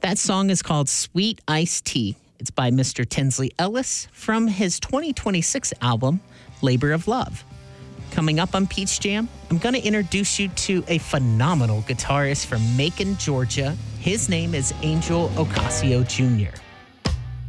That song is called Sweet Iced Tea. It's by Mr. Tinsley Ellis from his 2026 album, Labor of Love. Coming up on Peach Jam, I'm going to introduce you to a phenomenal guitarist from Macon, Georgia. His name is Angel Ocasio Jr.